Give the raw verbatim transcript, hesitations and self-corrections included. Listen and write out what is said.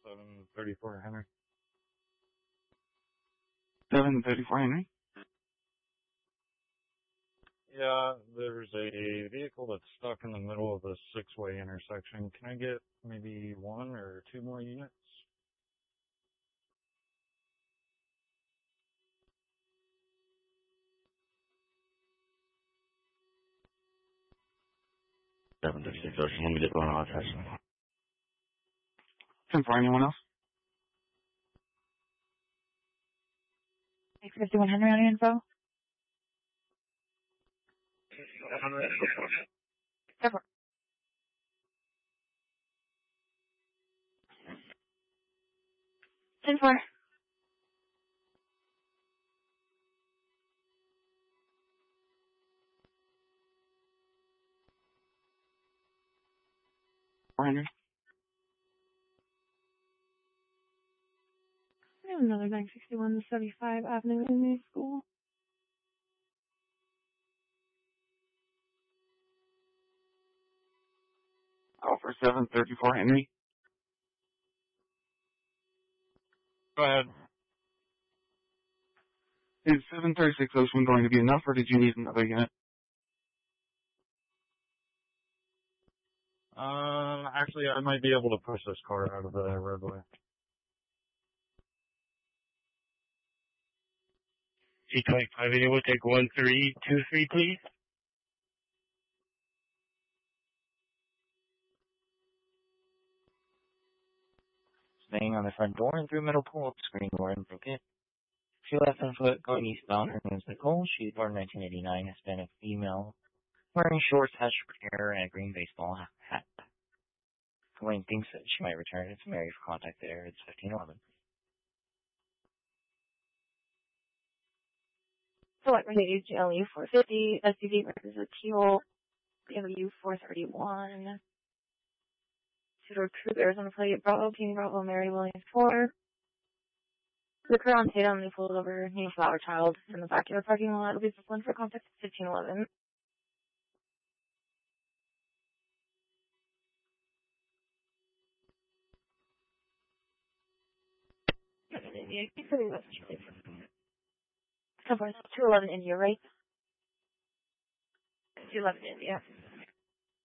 seven thirty-four Henry. seven thirty-four Henry? Yeah, there's a vehicle that's stuck in the middle of a six-way intersection. Can I get maybe one or two more units? seven thirty-six Ocean. Let me get one on attachment. ten four, anyone else? six fifty-one Henry on your info. ten four. ten four. four Henry? I have another nine sixty-one seventy-five Avenue in the school. Call for seven thirty-four Henry. Go ahead. Is seven thirty-six Ocean going to be enough, or did you need another unit? Um, actually, I might be able to push this car out of the roadway. G twenty-five, and we'll take one three two three, please. Staying on the front door and through middle pool, screen door and broke it. She left on foot going eastbound. Her name is Nicole. She's born in nineteen eighty-nine, Hispanic female, wearing shorts, has short hair, and a green baseball hat. Wayne thinks that she might return to Mary for contact there. It's fifteen eleven. Select Mercedes G L U four fifty, S U V versus a teal, B M W four thirty-one. Two-door coupe, Arizona plate, Bravo, King Bravo, Mary Williams four. The crew on Tatum, they pulled over named Flower Child in the backyard parking lot. It'll be one for contact fifteen eleven. two eleven India, right? two eleven India.